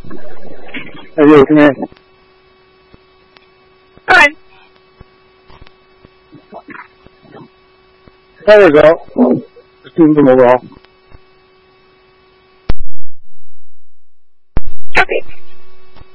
Hey, yo, come here. Hi. There we go. Just doing them overall. Okay.